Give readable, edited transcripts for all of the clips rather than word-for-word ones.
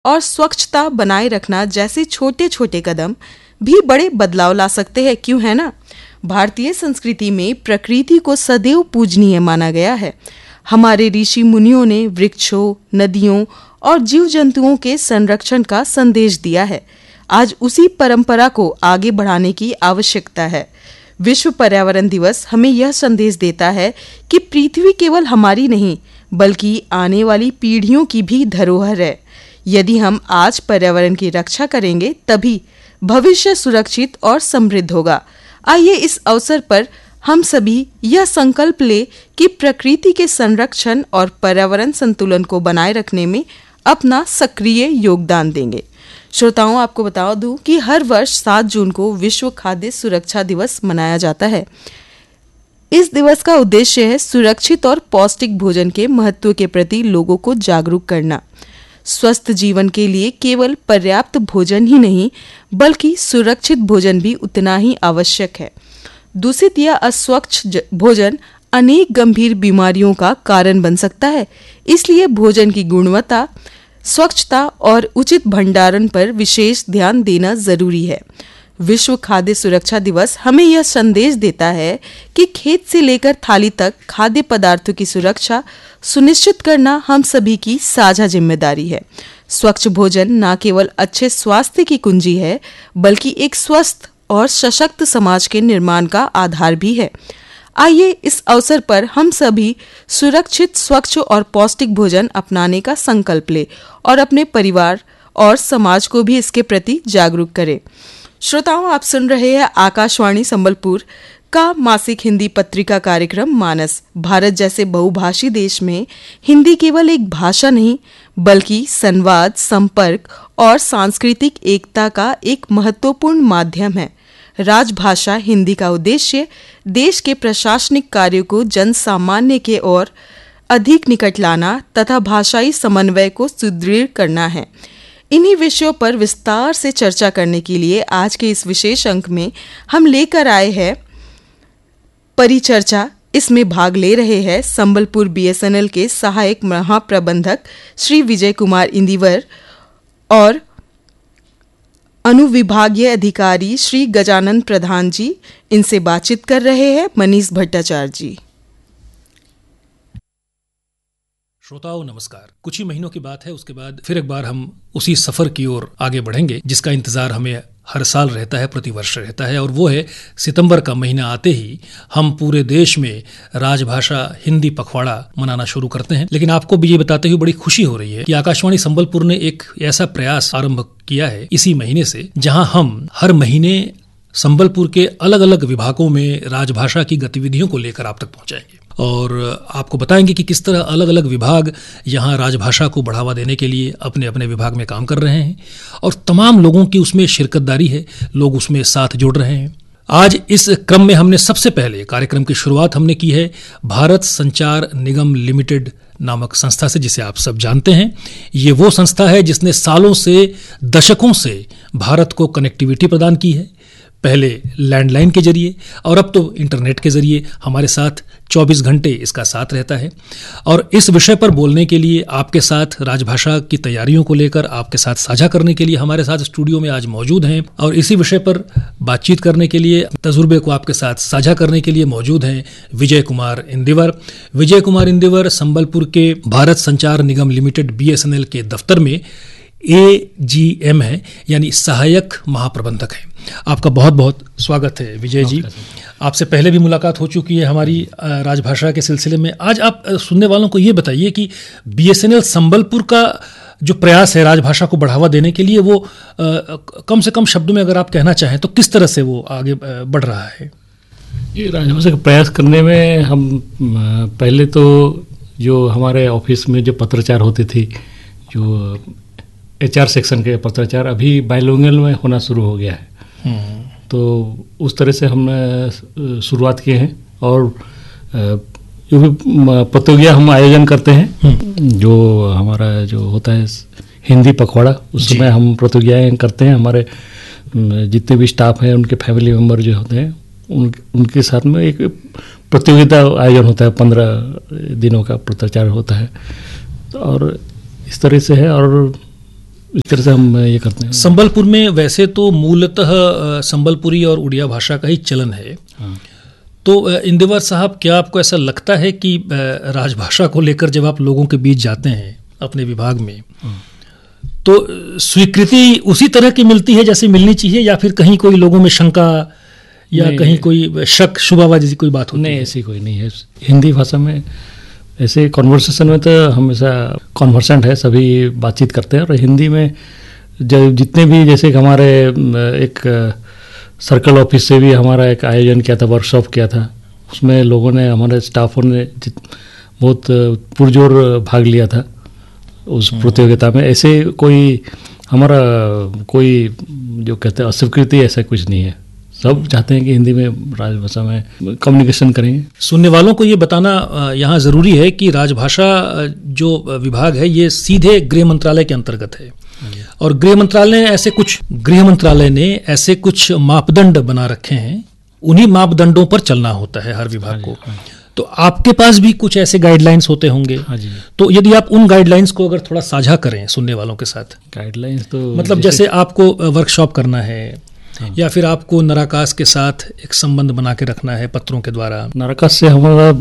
और स्वच्छता बनाए रखना जैसे छोटे छोटे कदम भी बड़े बदलाव ला सकते हैं, क्यों है ना। भारतीय संस्कृति में प्रकृति को सदैव पूजनीय माना गया है। हमारे ऋषि मुनियों ने वृक्षों, नदियों और जीव जंतुओं के संरक्षण का संदेश दिया है। आज उसी परंपरा को आगे बढ़ाने की आवश्यकता है। विश्व पर्यावरण दिवस हमें यह संदेश देता है कि पृथ्वी केवल हमारी नहीं बल्कि आने वाली पीढ़ियों की भी धरोहर है। यदि हम आज पर्यावरण की रक्षा करेंगे तभी भविष्य सुरक्षित और समृद्ध होगा। आइए इस अवसर पर हम सभी यह संकल्प ले कि प्रकृति के संरक्षण और पर्यावरण संतुलन को बनाए रखने में अपना सक्रिय योगदान देंगे। श्रोताओं, आपको बता दूं कि हर वर्ष 7 जून को विश्व खाद्य सुरक्षा दिवस मनाया जाता है। इस दिवस का उद्देश्य है सुरक्षित और पौष्टिक भोजन के महत्व के प्रति लोगों को जागरूक करना। स्वस्थ जीवन के लिए केवल पर्याप्त भोजन ही नहीं बल्कि सुरक्षित भोजन भी उतना ही आवश्यक है। दूषित या अस्वच्छ भोजन अनेक गंभीर बीमारियों का कारण बन सकता है। इसलिए भोजन की गुणवत्ता, स्वच्छता और उचित भंडारण पर विशेष ध्यान देना जरूरी है। विश्व खाद्य सुरक्षा दिवस हमें यह संदेश देता है कि खेत से लेकर थाली तक खाद्य पदार्थों की सुरक्षा सुनिश्चित करना हम सभी की साझा जिम्मेदारी है। स्वच्छ भोजन न केवल अच्छे स्वास्थ्य की कुंजी है बल्कि एक स्वस्थ और सशक्त समाज के निर्माण का आधार भी है। आइए इस अवसर पर हम सभी सुरक्षित, स्वच्छ और पौष्टिक भोजन अपनाने का संकल्प लें और अपने परिवार और समाज को भी इसके प्रति जागरूक करें। श्रोताओं, आप सुन रहे हैं आकाशवाणी संबलपुर का मासिक हिंदी पत्रिका कार्यक्रम मानस। भारत जैसे बहुभाषी देश में हिंदी केवल एक भाषा नहीं बल्कि संवाद, संपर्क और सांस्कृतिक एकता का एक महत्वपूर्ण माध्यम है। राजभाषा हिंदी का उद्देश्य देश के प्रशासनिक कार्यों को जन सामान्य के ओर अधिक निकट लाना तथा भाषाई समन्वय को सुदृढ़ करना है। इन्हीं विषयों पर विस्तार से चर्चा करने के लिए आज के इस विशेष अंक में हम लेकर आए हैं परिचर्चा। इसमें भाग ले रहे हैं संबलपुर बीएसएनएल के सहायक महाप्रबंधक श्री विजय कुमार इंदिवर और अनुविभागीय अधिकारी श्री गजानन प्रधान जी। इनसे बातचीत कर रहे हैं मनीष भट्टाचार्य जी। श्रोताओं नमस्कार। कुछ ही महीनों की बात है, उसके बाद फिर एक बार हम उसी सफर की ओर आगे बढ़ेंगे जिसका इंतजार हमें हर साल रहता है, प्रतिवर्ष रहता है, और वो है सितंबर का महीना आते ही हम पूरे देश में राजभाषा हिंदी पखवाड़ा मनाना शुरू करते हैं। लेकिन आपको भी ये बताते हुए बड़ी खुशी हो रही है कि आकाशवाणी संबलपुर ने एक ऐसा प्रयास आरंभ किया है इसी महीने से, जहां हम हर महीने संबलपुर के अलग अलग विभागों में राजभाषा की गतिविधियों को लेकर आप तक पहुंचाएंगे और आपको बताएंगे कि किस तरह अलग अलग विभाग यहाँ राजभाषा को बढ़ावा देने के लिए अपने अपने विभाग में काम कर रहे हैं और तमाम लोगों की उसमें शिरकतदारी है, लोग उसमें साथ जोड़ रहे हैं। आज इस क्रम में हमने सबसे पहले कार्यक्रम की शुरुआत हमने की है भारत संचार निगम लिमिटेड नामक संस्था से, जिसे आप सब जानते हैं। ये वो संस्था है जिसने सालों से, दशकों से भारत को कनेक्टिविटी प्रदान की है, पहले लैंडलाइन के जरिए और अब तो इंटरनेट के जरिए हमारे साथ 24 घंटे इसका साथ रहता है। और इस विषय पर बोलने के लिए, आपके साथ राजभाषा की तैयारियों को लेकर आपके साथ साझा करने के लिए हमारे साथ स्टूडियो में आज मौजूद हैं और इसी विषय पर बातचीत करने के लिए, तजुर्बे को आपके साथ साझा करने के लिए मौजूद हैं विजय कुमार इंदिवर। विजय कुमार इंदिवर संबलपुर के भारत संचार निगम लिमिटेड BSNL के दफ्तर में AGM है, यानी सहायक महाप्रबंधक है। आपका बहुत बहुत स्वागत है विजय जी। आपसे पहले भी मुलाकात हो चुकी है हमारी राजभाषा के सिलसिले में। आज आप सुनने वालों को ये बताइए कि BSNL संबलपुर का जो प्रयास है राजभाषा को बढ़ावा देने के लिए, वो कम से कम शब्दों में अगर आप कहना चाहें तो किस तरह से वो आगे बढ़ रहा है? ये राजभाषा का प्रयास करने में हम पहले तो जो हमारे ऑफिस में जो पत्राचार होते थे, जो HR सेक्शन के पत्राचार अभी बाइलिंगुअल में होना शुरू हो गया है। तो उस तरह से हमने शुरुआत किए हैं और जो भी प्रतियोगिता हम आयोजन करते हैं, जो हमारा जो होता है हिंदी पखवाड़ा, उस समय हम प्रतियोगिताएं करते हैं। हमारे जितने भी स्टाफ हैं, उनके फैमिली मेम्बर जो होते हैं, उनके साथ में एक प्रतियोगिता आयोजन होता है, 15 दिनों का पत्राचार होता है। और इस तरह से है। और इस तरह से हम ये करते हैं। संबलपुर में वैसे तो मूलतः संबलपुरी और उड़िया भाषा का ही चलन है। हाँ। तो इंदिवर साहब, क्या आपको ऐसा लगता है कि राजभाषा को लेकर जब आप लोगों के बीच जाते हैं अपने विभाग में, तो स्वीकृति उसी तरह की मिलती है जैसे मिलनी चाहिए, या फिर कहीं कोई लोगों में शंका या कहीं कोई शक शुभावा जैसी कोई बात होती है? नहीं, ऐसी कोई नहीं है। हिंदी भाषा में ऐसे कॉन्वर्सेशन में तो हमेशा कॉन्वर्सेंट है, सभी बातचीत करते हैं। और हिंदी में जब जितने भी, जैसे हमारे एक सर्कल ऑफिस से भी हमारा एक आयोजन किया था, वर्कशॉप किया था, उसमें लोगों ने, हमारे स्टाफों ने बहुत पुरजोर भाग लिया था उस प्रतियोगिता में। ऐसे कोई हमारा कोई जो कहते हैं अस्वीकृति, ऐसा कुछ नहीं है। सब चाहते हैं कि हिंदी में, राजभाषा में कम्युनिकेशन करेंगे। सुनने वालों को ये बताना यहाँ ज़रूरी है कि राजभाषा जो विभाग है ये सीधे गृह मंत्रालय के अंतर्गत है, और गृह मंत्रालय ने ऐसे कुछ मापदंड बना रखे हैं, उन्हीं मापदंडों पर चलना होता है हर विभाग को। तो आपके पास भी कुछ ऐसे गाइडलाइंस होते होंगे। हाँ जी। तो यदि आप उन गाइडलाइंस को अगर थोड़ा साझा करें सुनने वालों के साथ। गाइडलाइंस तो मतलब जैसे आपको वर्कशॉप करना है, हाँ, या फिर आपको नराकास के साथ एक संबंध बना के रखना है पत्रों के द्वारा। नराकास से हमारा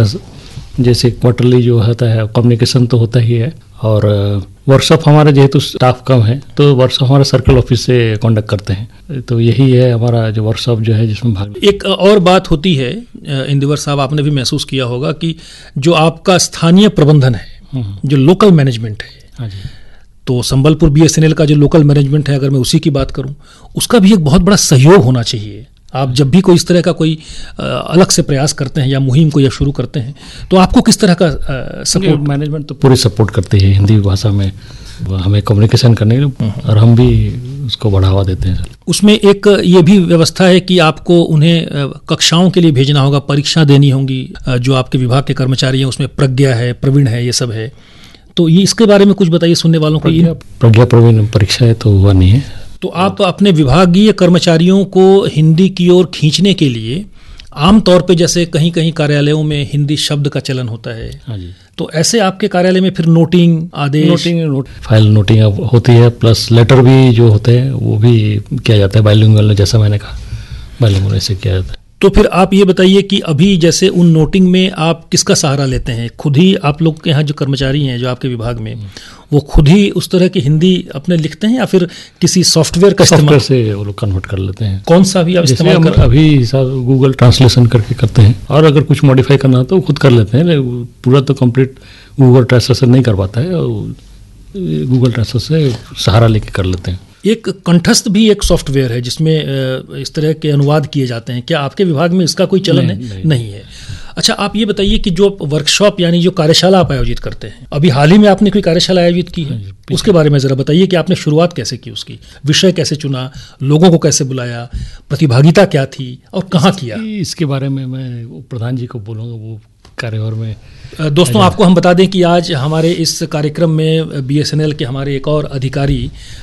जैसे क्वार्टरली जो होता है कम्युनिकेशन तो होता ही है, और वर्कशॉप हमारे जेहेतु स्टाफ कम है तो वर्कशॉप हमारे सर्कल ऑफिस से कांटेक्ट करते हैं। तो यही है हमारा जो वर्कशॉप जो है जिसमें भाग। एक और बात होती है इंदिवर साहब, आपने भी महसूस किया होगा कि जो आपका स्थानीय प्रबंधन है, जो लोकल मैनेजमेंट है, हाँ जी, तो संबलपुर BSNL का जो लोकल मैनेजमेंट है, अगर मैं उसी की बात करूं, उसका भी एक बहुत बड़ा सहयोग होना चाहिए। आप जब भी कोई इस तरह का कोई अलग से प्रयास करते हैं या मुहिम को या शुरू करते हैं, तो आपको किस तरह का सपोर्ट? मैनेजमेंट तो पूरी सपोर्ट करती है हिंदी भाषा में हमें कम्युनिकेशन करने के, और हम भी उसको बढ़ावा देते हैं। उसमें एक ये भी व्यवस्था है कि आपको उन्हें कक्षाओं के लिए भेजना होगा, परीक्षा देनी होंगी। जो आपके विभाग के कर्मचारी हैं उसमें प्रज्ञा है, प्रवीण है, ये सब है। तो ये इसके बारे में कुछ बताइए सुनने वालों को। प्रज्ञा प्रवीण परीक्षा है तो हुआ नहीं है। तो आप अपने विभागीय कर्मचारियों को हिंदी की ओर खींचने के लिए आमतौर पे, जैसे कहीं कहीं कार्यालयों में हिंदी शब्द का चलन होता है, हाँ जी, तो ऐसे आपके कार्यालय में फिर नोटिंग आदेश, फाइल नोटिंग होती है, प्लस लेटर भी जो होते हैं वो भी किया जाता है बाइलिंगुअल, जैसा मैंने कहा बाइलिंगुअल ऐसे किया जाता है। तो फिर आप ये बताइए कि अभी जैसे उन नोटिंग में आप किसका सहारा लेते हैं? खुद ही आप लोग के यहाँ जो कर्मचारी हैं जो आपके विभाग में, वो खुद ही उस तरह की हिंदी अपने लिखते हैं, या फिर किसी सॉफ्टवेयर का इस्तेमाल से वो लोग कन्वर्ट कर लेते हैं? कौन सा भी आप इस्तेमाल कर? अभी गूगल ट्रांसलेशन करके करते हैं, और अगर कुछ मॉडिफाई करना हो तो खुद कर लेते हैं। पूरा तो कंप्लीट गूगल ट्रांसलेशन नहीं कर पाता है, और गूगल ट्रांसलेशन से सहारा लेके कर लेते हैं। एक कंठस्थ भी एक सॉफ्टवेयर है जिसमें इस तरह के अनुवाद किए जाते हैं, क्या आपके विभाग में इसका कोई चलन है? नहीं है। अच्छा, आप ये बताइए कि जो वर्कशॉप यानी जो कार्यशाला आप आयोजित करते हैं, अभी हाल ही में आपने कोई कार्यशाला आयोजित की है, उसके बारे में जरा बताइए कि आपने शुरुआत कैसे की, उसकी विषय कैसे चुना, लोगों को कैसे बुलाया, प्रतिभागिता क्या थी और कहाँ किया? इसके बारे में मैं प्रधान जी को बोलूँगा, वो कार्यभार में। दोस्तों, आपको हम बता दें कि आज हमारे इस कार्यक्रम में BSNL के हमारे एक और अधिकारी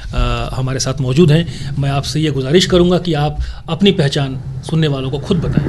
हमारे साथ मौजूद हैं। मैं आपसे ये गुजारिश करूंगा कि आप अपनी पहचान सुनने वालों को खुद बताएं।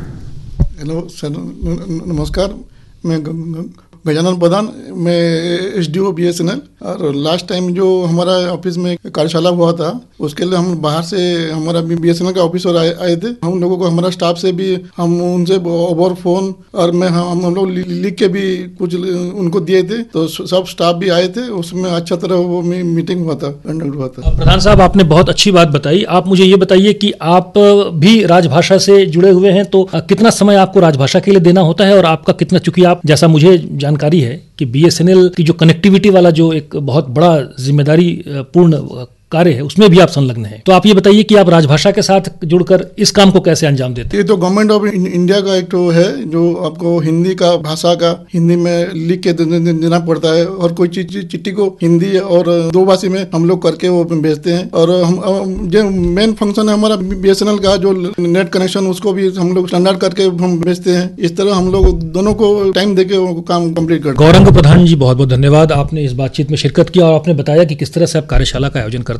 हेलो सर, नमस्कार। मैं गजानन प्रधान, मैं SDO BSNL। और लास्ट टाइम जो हमारा ऑफिस में कार्यशाला हुआ था उसके लिए हम बाहर से हमारा BSNL का ऑफिसर आए थे। हम लोगों को हमारा स्टाफ से भी हम उनसे ओवर फोन और हम लोग लिख के भी कुछ उनको दिए थे, तो सब स्टाफ भी आए थे। उसमें अच्छा तरह वो मीटिंग हुआ था, कंडक्ट हुआ था। प्रधान साहब, आपने बहुत अच्छी बात बताई। आप मुझे ये बताइए कि आप भी राजभाषा से जुड़े हुए हैं, तो कितना समय आपको राजभाषा के लिए देना होता है, और आपका कितना, चूंकि आप, जैसा मुझे जानकारी है कि BSNL की जो कनेक्टिविटी वाला जो एक बहुत बड़ा जिम्मेदारी पूर्ण कार्य है उसमें भी आप संलग्न हैं, तो आप ये बताइए कि आप राजभाषा के साथ जुड़कर इस काम को कैसे अंजाम देते हैं? ये तो गवर्नमेंट ऑफ इंडिया का एक तो है जो आपको हिंदी का भाषा का हिंदी में लिख के देना पड़ता है, और कोई चीज चिट्ठी को हिंदी और दो भाषा में हम लोग करके वो भेजते हैं। और हम जो मेन फंक्शन है हमारा BSNL का जो नेट कनेक्शन, उसको भी हम लोग स्टैंडर्ड करके हम भेजते हैं। इस तरह हम लोग दोनों को टाइम देके वो काम कंप्लीट करते हैं। गौरंग प्रधान जी, बहुत बहुत धन्यवाद। आपने इस बातचीत में शिरकत किया और आपने बताया कि किस तरह से आप कार्यशाला का आयोजन करते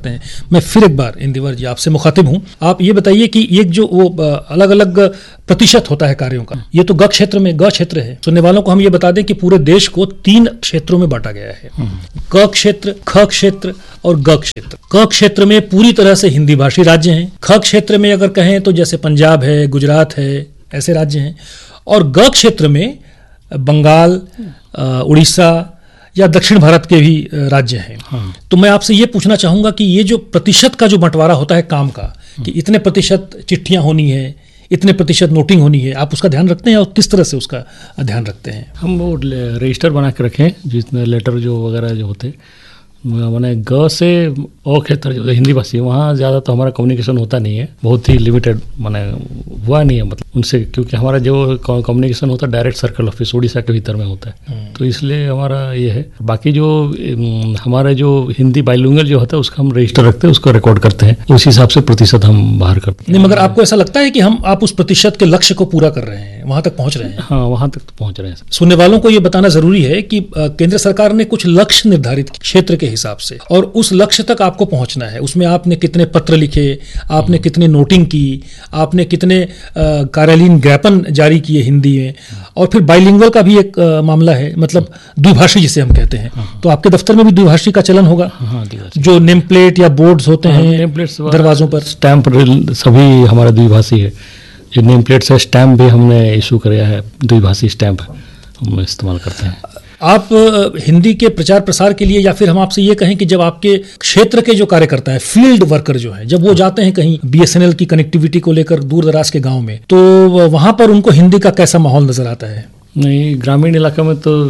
करते हैं। मैं फिर एक बार इंदिवर जी आपसे मुखातिब हूँ। आप ये बताइए कि एक जो वो अलग अलग प्रतिशत होता है कार्यों का, ये तो ग क्षेत्र है। सुनने वालों को हम ये बता दें कि पूरे देश को 3 क्षेत्रों में बांटा गया है, क क्षेत्र, ख क्षेत्र और ग क्षेत्र। क क्षेत्र में पूरी तरह से हिंदी भाषी राज्य हैं। ख क्षेत्र में अगर कहें तो जैसे पंजाब है, गुजरात है, ऐसे राज्य हैं। और ग क्षेत्र में बंगाल, उड़ीसा या दक्षिण भारत के भी राज्य हैं। तो मैं आपसे ये पूछना चाहूंगा कि ये जो प्रतिशत का जो बंटवारा होता है काम का, कि इतने प्रतिशत चिट्ठियां होनी है, इतने प्रतिशत नोटिंग होनी है, आप उसका ध्यान रखते हैं और किस तरह से उसका ध्यान रखते हैं? हम वो रजिस्टर बना के रखें जिसमें लेटर जो वगैरह जो होते, मैंने ग से अ क्षेत्र जो हिंदी भाषी है वहाँ ज़्यादा तो हमारा कम्युनिकेशन होता नहीं है, बहुत ही लिमिटेड, माने हुआ नहीं है मतलब उनसे, क्योंकि हमारा जो कम्युनिकेशन होता है डायरेक्ट सर्कल ऑफिस उड़ीसा के भीतर में होता है, तो इसलिए हमारा ये है। बाकी जो हमारे जो हिंदी बाइलिंगुअल जो होता है उसका हम रजिस्टर रखते हैं, उसको रिकॉर्ड करते हैं, उस हिसाब से प्रतिशत हम बाहर करते हैं। नहीं, मगर आपको ऐसा लगता है कि आप उस प्रतिशत के लक्ष्य को पूरा कर रहे हैं, वहां तक पहुंच रहे हैं? हाँ, वहां तक तो पहुंच रहे हैं। सुनने वालों को ये बताना जरूरी है कि केंद्र सरकार ने कुछ लक्ष्य निर्धारित क्षेत्र के हिसाब से, और उस लक्ष्य तक आपको पहुंचना है। उसमें आपने कितने पत्र लिखे, आपने कितने नोटिंग की, आपने कितने कार्यालयीन ज्ञापन जारी किए हिंदी में, और फिर बाइलिंगुअल का भी एक मामला है, मतलब द्विभाषी जिसे हम कहते हैं। तो आपके दफ्तर में भी द्विभाषी का चलन होगा? जो नेम प्लेट या बोर्ड्स होते हैं दरवाजों पर, स्टैंप सभी हमारा द्विभाषी है। जो नेम प्लेट से स्टैम्प भी हमने इशू कराया है, द्विभाषी स्टैम्प हम इस्तेमाल करते हैं। आप हिंदी के प्रचार प्रसार के लिए, या फिर हम आपसे ये कहें कि जब आपके क्षेत्र के जो कार्यकर्ता हैं, फील्ड वर्कर जो हैं, जब वो जाते हैं कहीं BSNL की कनेक्टिविटी को लेकर दूर दराज के गांव में, तो वहां पर उनको हिंदी का कैसा माहौल नजर आता है? नहीं, ग्रामीण इलाका में तो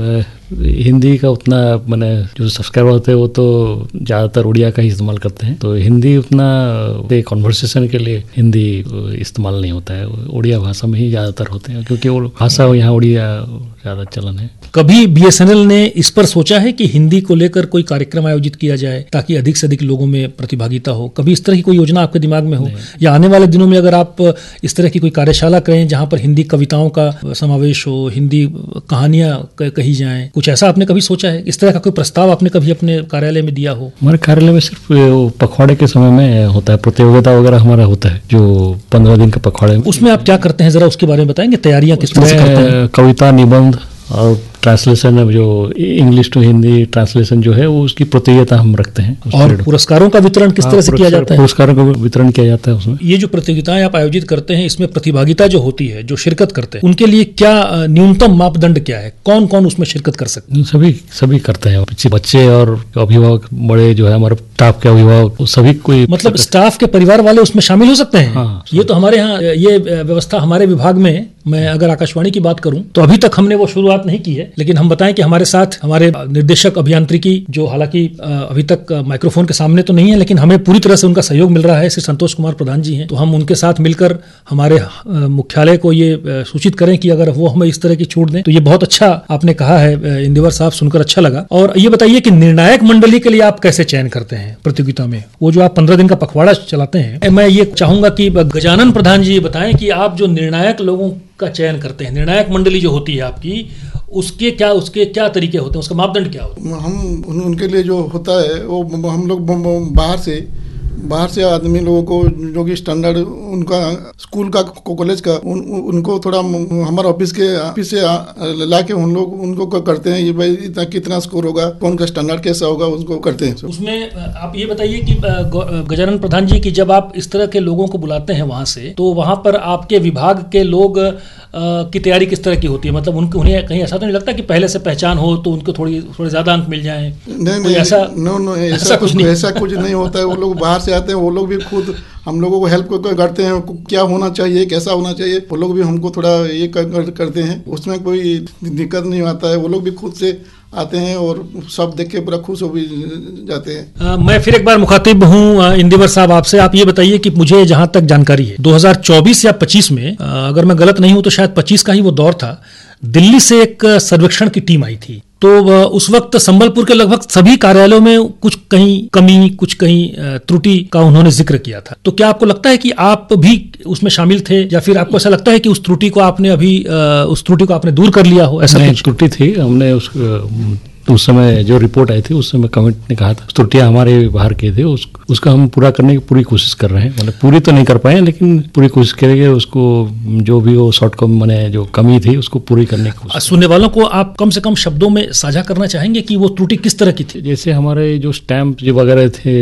हिंदी का उतना, मैंने जो सब्सक्राइबर होते हैं वो तो ज़्यादातर उड़िया का ही इस्तेमाल करते हैं, तो हिंदी उतना कॉन्वर्सेशन के लिए हिंदी इस्तेमाल नहीं होता है, उड़िया भाषा में ही ज़्यादातर होते हैं, क्योंकि वो भाषा यहाँ उड़िया ज़्यादा चलन है। कभी BSNL ने इस पर सोचा है कि हिंदी को लेकर कोई कार्यक्रम आयोजित किया जाए ताकि अधिक से अधिक लोगों में प्रतिभागिता हो? कभी इस तरह की कोई योजना आपके दिमाग में हो, या आने वाले दिनों में अगर आप इस तरह की कोई कार्यशाला करें जहाँ पर हिंदी कविताओं का समावेश हो, हिंदी कहानियां कही जाएं, कुछ ऐसा आपने कभी सोचा है? इस तरह का कोई प्रस्ताव आपने कभी अपने कार्यालय में दिया हो? हमारे कार्यालय में सिर्फ पखवाड़े के समय में होता है, प्रतियोगिता वगैरह हमारा होता है जो 15 दिन का पखवाड़े में। उसमें आप क्या करते हैं, जरा उसके बारे में बताएंगे? तैयारियां किस तरह से करते हैं? कविता, निबंध और ट्रांसलेशन, जो इंग्लिश टू हिंदी ट्रांसलेशन जो है वो उसकी प्रतियोगिता हम रखते हैं। और पुरस्कारों का वितरण किस तरह से किया जाता है? पुरस्कारों का वितरण किया जाता है उसमें। ये जो प्रतियोगिताएं आप आयोजित करते हैं, इसमें प्रतिभागिता जो होती है, जो शिरकत करते हैं, उनके लिए क्या न्यूनतम मापदंड क्या है? कौन कौन उसमें शिरकत कर सकते हैं? सभी करते हैं, बच्चे और अभिभावक, बड़े जो है हमारे स्टाफ के अभिभावक, सभी कोई, मतलब स्टाफ के परिवार वाले उसमें शामिल हो सकते हैं? हाँ, ये तो हमारे यहाँ ये व्यवस्था हमारे विभाग में, मैं अगर आकाशवाणी की बात करूं तो अभी तक हमने वो शुरुआत नहीं की है, लेकिन हम बताएं कि हमारे साथ हमारे निर्देशक अभियांत्रिकी, जो हालांकि अभी तक माइक्रोफोन के सामने तो नहीं है, लेकिन हमें पूरी तरह से उनका सहयोग मिल रहा है, श्री संतोष कुमार प्रधान जी हैं, तो हम उनके साथ मिलकर हमारे मुख्यालय को ये सूचित करें कि अगर वो हमें इस तरह की छूट दें, तो ये बहुत अच्छा आपने कहा है इंदिवर साहब, सुनकर अच्छा लगा। और ये बताइए कि निर्णायक मंडली के लिए आप कैसे चयन करते हैं प्रतियोगिता में? वो जो आप 15 दिन का पखवाड़ा चलाते हैं, मैं ये चाहूंगा कि गजानन प्रधान जी बताएं कि आप जो निर्णायक लोगों का चयन करते हैं, निर्णायक मंडली जो होती है आपकी, उसके क्या तरीके होते हैं, उसका मापदंड क्या होता है? हम उनके लिए जो होता है वो हम लोग बाहर से आदमी लोगों को, जो कि स्टैंडर्ड उनका स्कूल का, कॉलेज का, उनको थोड़ा हमारे ऑफिस से ला के उन लोग उनको करते हैं, ये भाई इतना कितना स्कोर होगा, कौन का स्टैंडर्ड कैसा होगा, उसको करते हैं। उसमें आप ये बताइए कि गजानन प्रधान जी की जब आप इस तरह के लोगों को बुलाते हैं वहां से, तो वहां पर आपके विभाग के लोग की तैयारी किस तरह की होती है? मतलब उन्हें कहीं ऐसा तो नहीं लगता कि पहले से पहचान हो तो उनको थोड़े ज्यादा अंक मिल जाएं? नहीं, ऐसा कुछ नहीं होता है। वो लोग बाहर से आते हैं, वो लोग भी खुद हम लोगों को हेल्प करते हैं, क्या होना चाहिए, कैसा होना चाहिए, वो लोग भी हमको थोड़ा ये करते हैं, उसमें कोई दिक्कत नहीं आता है। वो लोग भी खुद से आते हैं और सब देख के पूरा खुश हो भी जाते हैं। मैं फिर एक बार मुखातिब हूँ इंदिवर साहब आपसे। आप ये बताइए कि मुझे जहां तक जानकारी है 2024 या 25 में, अगर मैं गलत नहीं हूं तो शायद 25 का ही वो दौर था, दिल्ली से एक सर्वेक्षण की टीम आई थी, तो उस वक्त संबलपुर के लगभग सभी कार्यालयों में कुछ कहीं कमी, कुछ कहीं त्रुटि का उन्होंने जिक्र किया था। तो क्या आपको लगता है कि आप भी उसमें शामिल थे, या फिर आपको ऐसा लगता है कि उस त्रुटि को आपने दूर कर लिया हो? ऐसा नहीं, त्रुटि थी, हमने उस तो उस समय जो रिपोर्ट आई थी उस समय कमेटी ने कहा था त्रुटियां हमारे बाहर के थे, उसका हम पूरा करने की पूरी कोशिश कर रहे हैं। मतलब पूरी तो नहीं कर पाए लेकिन पूरी कोशिश करेंगे, उसको जो भी वो शॉर्ट कम मैंने जो कमी थी उसको पूरी करने की कोशिश। सुनने वालों को आप कम से कम शब्दों में साझा करना चाहेंगे कि वो त्रुटि किस तरह की थी? जैसे हमारे जो स्टैंप जो वगैरह थे